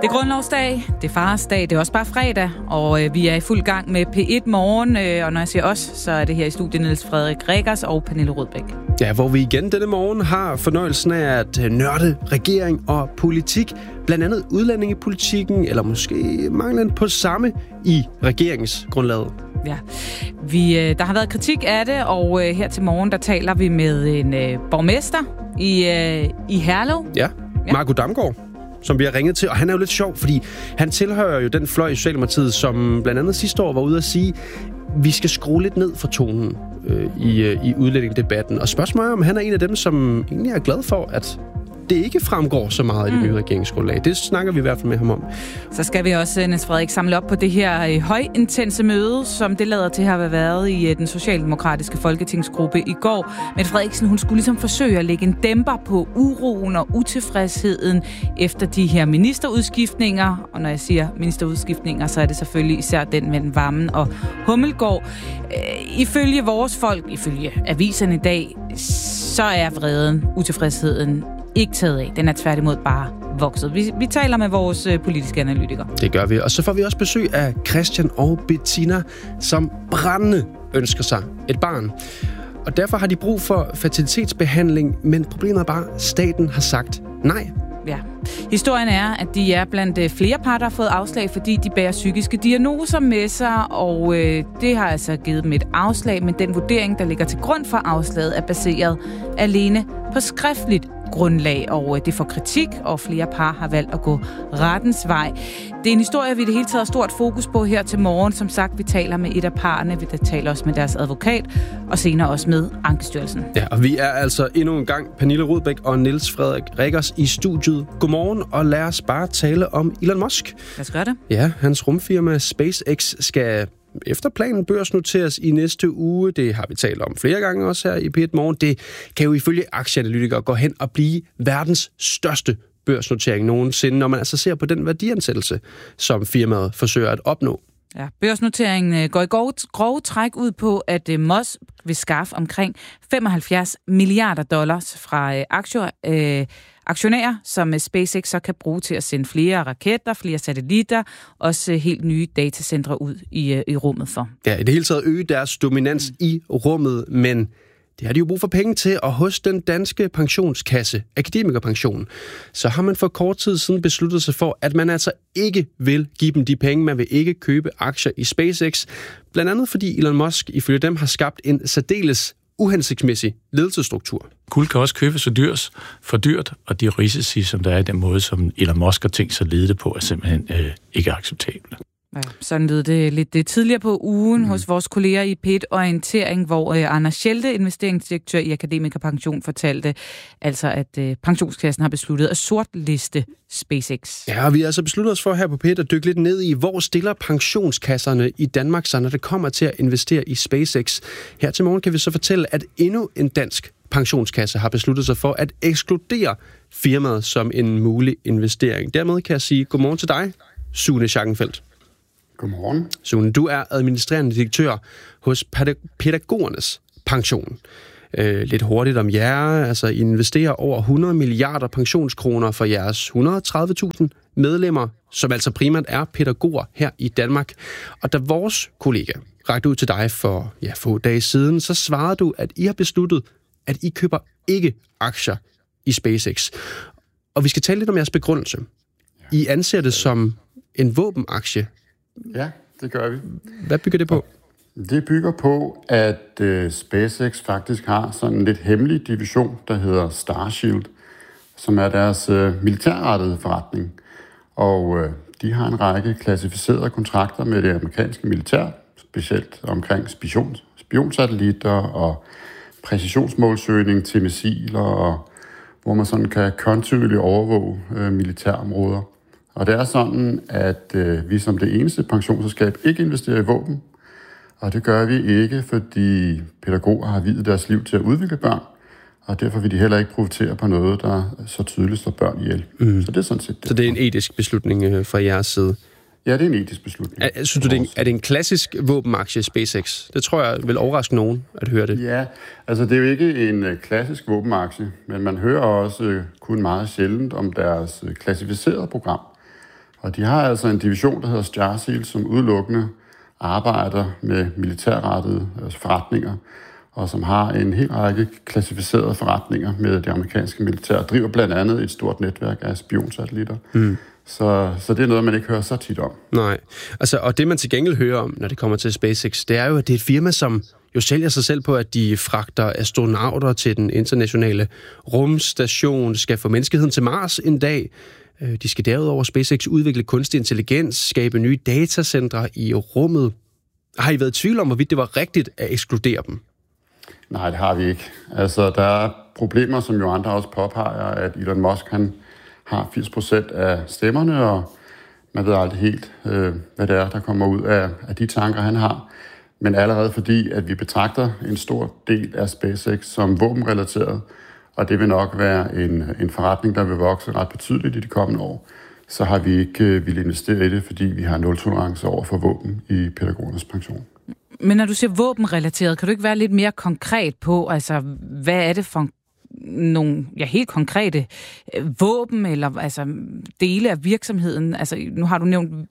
Det er grundlovsdag, det er farsdag, det er også bare fredag, og vi er i fuld gang med P1 Morgen, og når jeg siger os, så er det her i studiet Niels Frederik Regers og Pernille Rødbæk. Ja, hvor vi igen denne morgen har fornøjelsen af at nørde regering og politik, blandt andet udlændingepolitikken, eller måske manglen på samme i regeringsgrundlaget. Ja, der har været kritik af det, og her til morgen, der taler vi med en borgmester i Herlev. Ja, Marco Damgaard, som vi har ringet til, og han er jo lidt sjov, fordi han tilhører jo den fløj i Socialdemokratiet, som blandt andet sidste år var ude at sige, vi skal skrue lidt ned for tonen i udlændingedebatten. Og spørgsmålet er, om han er en af dem, som egentlig er glad for, at det ikke fremgår så meget i det nye regeringsgrundlag. Det snakker vi i hvert fald med ham om. Så skal vi også, Niels Frederik, samle op på det her højintense møde, som det lader til at have været i den socialdemokratiske folketingsgruppe i går. Mette Frederiksen, hun skulle ligesom forsøge at lægge en dæmper på uroen og utilfredsheden efter de her ministerudskiftninger. Og når jeg siger ministerudskiftninger, så er det selvfølgelig især den mellem Wammen og Hummelgaard. Ifølge vores folk, ifølge aviserne i dag, så er vreden, utilfredsheden ikke taget af. Den er tværtimod bare vokset. Vi taler med vores politiske analytikere. Det gør vi. Og så får vi også besøg af Christian og Bettina, som brændende ønsker sig et barn. Og derfor har de brug for fertilitetsbehandling, men problemet er bare, at staten har sagt nej. Ja. Historien er, at de er blandt flere par, der har fået afslag, fordi de bærer psykiske diagnoser med sig, og det har altså givet dem et afslag, men den vurdering, der ligger til grund for afslaget, er baseret alene på skriftligt grundlag, og det får kritik, og flere par har valgt at gå rettens vej. Det er en historie, vi i det hele taget har stort fokus på her til morgen. Som sagt, vi taler med et af parerne, vi taler også med deres advokat, og senere også med Ankestyrelsen. Ja, og vi er altså endnu en gang Pernille Rødbæk og Niels Frederik Regers i studiet. Godmorgen, og lad os bare tale om Elon Musk. Lad os gøre det. Ja, hans rumfirma SpaceX skal efter planen børsnoteres i næste uge. Det har vi talt om flere gange også her i P1 Morgen. Det kan jo ifølge aktieanalytikere gå hen og blive verdens største børsnotering nogensinde, når man altså ser på den værdiansættelse, som firmaet forsøger at opnå. Ja, børsnoteringen går i grove træk ud på, at Musk vil skaffe omkring $75 milliarder fra aktionærer, som SpaceX så kan bruge til at sende flere raketter, flere satellitter, også helt nye datacentre ud i rummet for. Ja, i det hele taget øge deres dominans i rummet, men det har de jo brug for penge til, og hos den danske pensionskasse, Akademikerpension, så har man for kort tid siden besluttet sig for, at man altså ikke vil give dem de penge, man vil ikke købe aktier i SpaceX, blandt andet fordi Elon Musk ifølge dem har skabt en særdeles uhensigtsmæssig ledelsesstruktur. Guld kan også købes for dyrt, og de risici, som der er i den måde, som Elon Musk har tænkt sig at lede det på, er simpelthen ikke acceptable. Ja, sådan lød det lidt tidligere på ugen hos vores kolleger i P1 Orientering, hvor Anders Schelte, investeringsdirektør i Akademikerpension, fortalte altså, at pensionskassen har besluttet at sortliste SpaceX. Ja, og vi har altså besluttet os for her på P1 at dykke lidt ned i, hvor stiller pensionskasserne i Danmark sig, når det kommer til at investere i SpaceX. Her til morgen kan vi så fortælle, at endnu en dansk pensionskasse har besluttet sig for at ekskludere firmaet som en mulig investering. Dermed kan jeg sige godmorgen til dig, Sune Schackenfeldt. Godmorgen. Sune, du er administrerende direktør hos Pædagogernes Pension. Lidt hurtigt om jer. Altså, I investerer over 100 milliarder pensionskroner for jeres 130.000 medlemmer, som altså primært er pædagoger her i Danmark. Og da vores kollega rakte ud til dig for få dage siden, så svarede du, at I har besluttet, at I køber ikke aktier i SpaceX. Og vi skal tale lidt om jeres begrundelse. I anser det som en våbenaktie. Ja, det gør vi. Hvad bygger det på? Det bygger på, at SpaceX faktisk har sådan en lidt hemmelig division, der hedder Starshield, som er deres militærrettede forretning. Og de har en række klassificerede kontrakter med det amerikanske militær, specielt omkring spionsatellitter og præcisionsmålsøgning til missiler, og hvor man sådan kan kontinuerligt overvåge militærområder. Og det er sådan, at vi som det eneste pensionsselskab ikke investerer i våben. Og det gør vi ikke, fordi pædagoger har viet deres liv til at udvikle børn. Og derfor vil de heller ikke profitere på noget, der så tydeligt slår børn ihjel. Så det er sådan set det. Så det er en etisk beslutning fra jeres side? Ja, det er en etisk beslutning. Synes du, er det en klassisk våbenaktie SpaceX? Det tror jeg vil overraske nogen at høre det. Ja, altså det er jo ikke en klassisk våbenaktie, men man hører også kun meget sjældent om deres klassificerede program. Og de har altså en division, der hedder Starshield, som udelukkende arbejder med militærrettede forretninger, og som har en hel række klassificerede forretninger med det amerikanske militær, og driver blandt andet et stort netværk af spionsatellitter. Så det er noget, man ikke hører så tit om. Nej, altså, og det man til gengæld hører om, når det kommer til SpaceX, det er jo, at det er et firma, som jo sælger sig selv på, at de fragter astronauter til den internationale rumstation, skal få menneskeheden til Mars en dag. De skal derudover SpaceX udvikle kunstig intelligens, skabe nye datacentre i rummet. Har I været i tvivl om, hvorvidt det var rigtigt at ekskludere dem? Nej, det har vi ikke. Altså, der er problemer, som jo andre også påpeger, at Elon Musk, han har 80% af stemmerne, og man ved aldrig helt, hvad det er, der kommer ud af de tanker, han har. Men allerede fordi, at vi betragter en stor del af SpaceX som våbenrelateret, og det vil nok være en forretning, der vil vokse ret betydeligt i de kommende år, så har vi ikke ville investere i det, fordi vi har nul-tolerance over for våben i pædagogernes pension. Men når du siger våbenrelateret, kan du ikke være lidt mere konkret på, altså hvad er det for nogle helt konkrete våben, eller altså dele af virksomheden? Altså nu har du nævnt,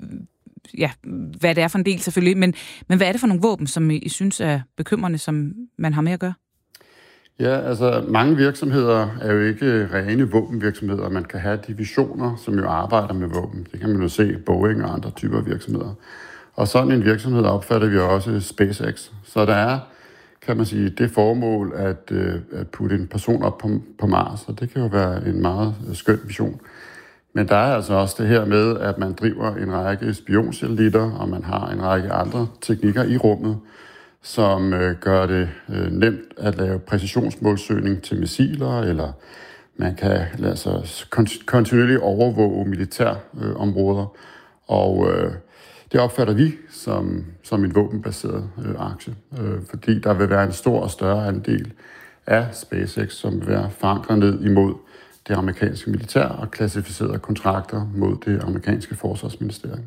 hvad det er for en del selvfølgelig, men hvad er det for nogle våben, som I synes er bekymrende, som man har med at gøre? Ja, altså mange virksomheder er jo ikke rene våbenvirksomheder. Man kan have divisioner, som jo arbejder med våben. Det kan man jo se Boeing og andre typer virksomheder. Og sådan en virksomhed opfatter vi også SpaceX. Så der er, kan man sige, det formål at putte en person op på Mars, og det kan jo være en meget skøn vision. Men der er altså også det her med, at man driver en række spionsatellitter, og man har en række andre teknikker i rummet, som gør det nemt at lave præcisionsmålsøgning til missiler, eller man kan altså kontinuerligt overvåge militærområder, og det opfatter vi som en våbenbaseret aktie, fordi der vil være en stor og større andel af SpaceX, som vil være forankret ned imod det amerikanske militær og klassificerede kontrakter mod det amerikanske forsvarsministerium.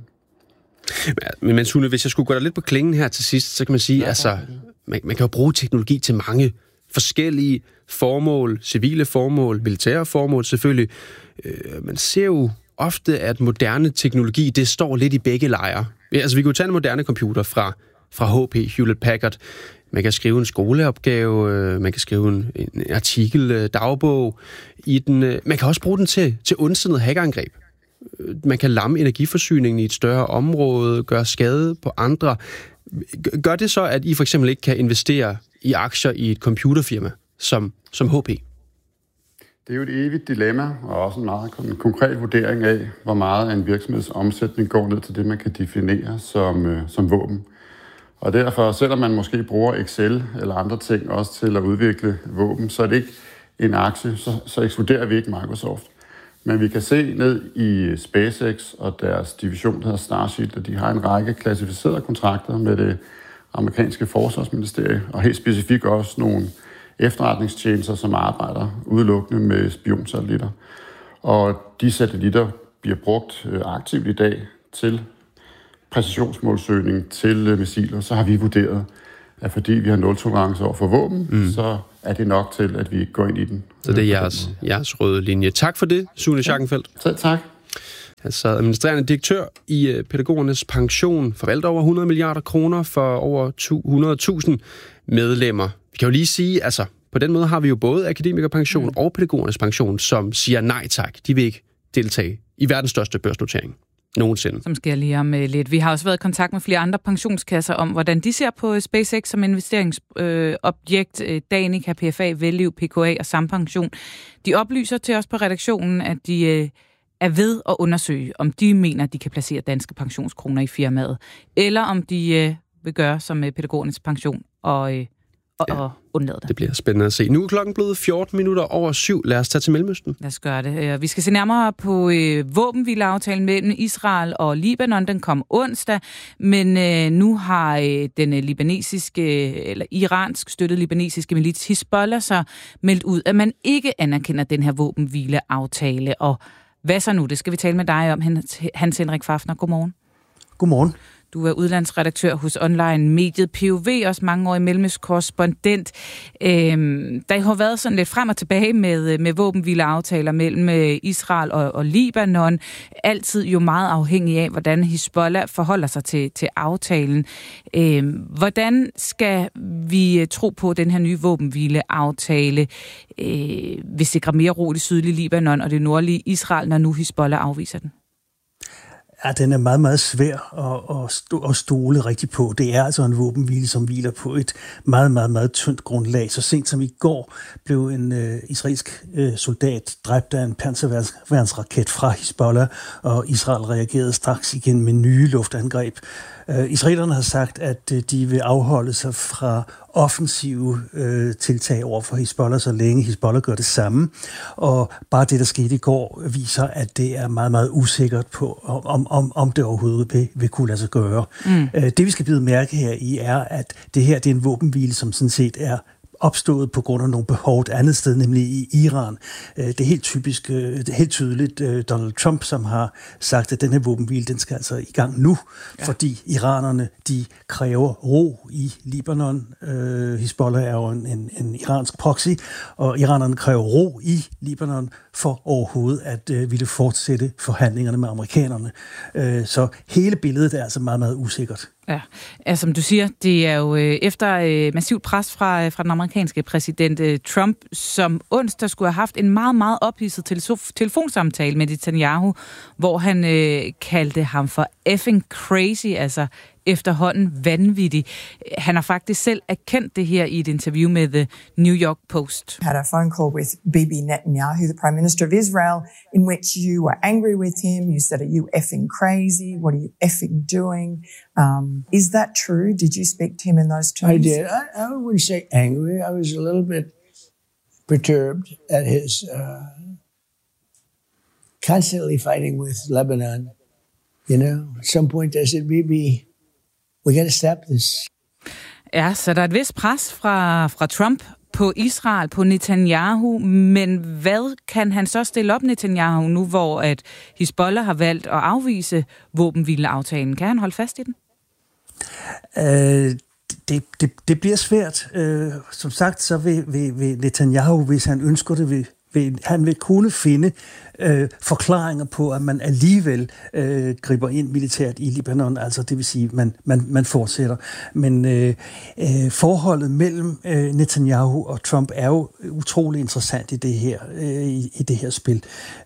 Men Sune, hvis jeg skulle gå der lidt på klingen her til sidst, så kan man sige, altså, man kan jo bruge teknologi til mange forskellige formål, civile formål, militære formål selvfølgelig. Man ser jo ofte, at moderne teknologi, det står lidt i begge lejre. Altså, vi kan jo tage en moderne computer fra HP, Hewlett Packard. Man kan skrive en skoleopgave, man kan skrive en artikel, dagbog i den. Man kan også bruge den til ondsindet hackerangreb. Man kan lamme energiforsyningen i et større område, gøre skade på andre. Gør det så, at I for eksempel ikke kan investere i aktier i et computerfirma som HP? Det er jo et evigt dilemma, og også en meget konkret vurdering af, hvor meget af en virksomheds omsætning går ned til det, man kan definere som våben. Og derfor, selvom man måske bruger Excel eller andre ting også til at udvikle våben, så er det ikke en aktie, så ekskluderer vi ikke Microsoft. Men vi kan se ned i SpaceX og deres division, der hedder Starshield, at de har en række klassificerede kontrakter med det amerikanske forsvarsministerium, og helt specifikt også nogle efterretningstjenester, som arbejder udelukkende med spionsatellitter. Og de satellitter bliver brugt aktivt i dag til præcisionsmålsøgning, til missiler. Så har vi vurderet, at fordi vi har nul-tolerance over for våben, så er det nok til, at vi ikke går ind i den. Så det er jeres røde linje. Tak for det, Sune Schackenfeldt. Selv tak. Altså administrerende direktør i pædagogernes pension, forvalter over 100 milliarder kroner for over 100.000 medlemmer. Vi kan jo lige sige, altså på den måde har vi jo både akademikerpension og pædagogernes pension, som siger nej tak. De vil ikke deltage i verdens største børsnotering nogensinde. Som sker lige om lidt. Vi har også været i kontakt med flere andre pensionskasser om, hvordan de ser på SpaceX som investeringsobjekt. Danica, PFA, Velliv, PKA og Sampension. De oplyser til os på redaktionen, at de er ved at undersøge, om de mener, at de kan placere danske pensionskroner i firmaet, eller om de vil gøre som pædagogernes pension og undlade det. Det bliver spændende at se. Nu er klokken blevet 14:07. Lad os tage til Mellemøsten. Lad os gøre det. Vi skal se nærmere på våbenhvileaftalen mellem Israel og Libanon. Den kom onsdag, men nu har den iransk støttede libanesiske milits Hizbollah så meldt ud, at man ikke anerkender den her våbenhvileaftale. Og hvad så nu? Det skal vi tale med dig om, Hans Henrik Fafner. Godmorgen. Godmorgen. Du er udlandsredaktør hos online-mediet POV, også mangeårig mellemøstkorrespondent. Der har været sådan lidt frem og tilbage med våbenhvileaftaler mellem Israel og Libanon. Altid jo meget afhængig af, hvordan Hizbollah forholder sig til aftalen. Hvordan skal vi tro på, at den her nye våbenhvileaftale vil sikre mere ro i det sydlige Libanon og det nordlige Israel, når nu Hizbollah afviser den? Ja, den er meget, meget svær at stole rigtig på. Det er altså en våbenhvile, som hviler på et meget, meget, meget tyndt grundlag. Så sent som i går blev en israelsk soldat dræbt af en panserværnsraket fra Hizbollah, og Israel reagerede straks igen med nye luftangreb. Israelerne har sagt, at de vil afholde sig fra offensive tiltag over for Hizbollah, så længe Hizbollah gør det samme. Og bare det, der skete i går, viser, at det er meget, meget usikkert på, om det overhovedet vil kunne lade sig gøre. Det, vi skal bide mærke her i, er, at det her det er en våbenhvile, som sådan set er opstået på grund af nogle behov et andet sted, nemlig i Iran. Det er helt typisk, helt tydeligt Donald Trump, som har sagt, at den her våbenhvile, den skal altså i gang nu, fordi iranerne, de kræver ro i Libanon. Hizbollah er jo en iransk proxy, og iranerne kræver ro i Libanon for overhovedet at ville fortsætte forhandlingerne med amerikanerne. Så hele billedet er altså meget, meget usikkert. Ja, som du siger, det er jo efter massivt pres fra den amerikanske præsident Trump, som onsdag skulle have haft en meget, meget ophidset telefonsamtale med Netanyahu, hvor han kaldte ham for effing crazy, altså efterhånden vanvittig. Han har faktisk selv erkendt det her i et interview med The New York Post. Had a phone call with Bibi Netanyahu, the Prime Minister of Israel, in which you were angry with him. You said, "Are you effing crazy? What are you effing doing?" Is that true? Did you speak to him in those terms? I did. I wouldn't say angry. I was a little bit perturbed at his constantly fighting with Lebanon. You know, at some point I said, Bibi, we got to stop this. Ja, så der er et vist pres fra Trump på Israel, på Netanyahu, men hvad kan han så stille op, Netanyahu, nu hvor at Hizbollah har valgt at afvise våbenhvileaftalen? Kan han holde fast i den? Det bliver svært. Som sagt, så vil Netanyahu, hvis han ønsker det, han vil kunne finde forklaringer på, at man alligevel griber ind militært i Libanon, altså det vil sige, man fortsætter. Men forholdet mellem Netanyahu og Trump er jo utrolig interessant i det her spil.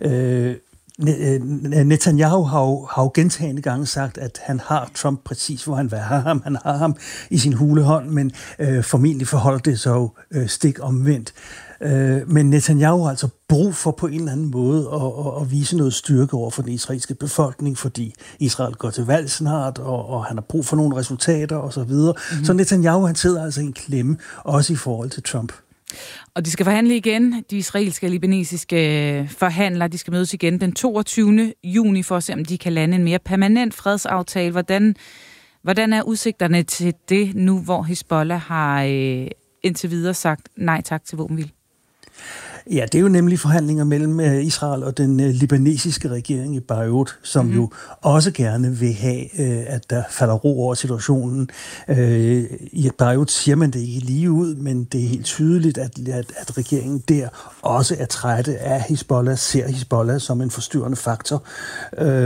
Netanyahu har jo gentagne gange sagt, at han har Trump præcis, hvor han vil have ham. Han har ham i sin hule hånd, men formentlig forholder det så jo stik omvendt. Men Netanyahu har altså brug for på en eller anden måde at vise noget styrke over for den israelske befolkning, fordi Israel går til valg snart, og han har brug for nogle resultater osv. Mm-hmm. Så Netanyahu, han sidder altså i en klemme, også i forhold til Trump. Og de skal forhandle igen. De israelske og libanesiske forhandlere, de skal mødes igen den 22. juni for at se, om de kan lande en mere permanent fredsaftale. Hvordan er udsigterne til det nu, hvor Hizbollah har indtil videre sagt nej tak til våbenhvile? Ja, det er jo nemlig forhandlinger mellem Israel og den libanesiske regering i Beirut, som jo også gerne vil have, at der falder ro over situationen. I Beirut siger man det ikke lige ud, men det er helt tydeligt, at regeringen der også er trætte af Hizbollah, ser Hizbollah som en forstyrrende faktor.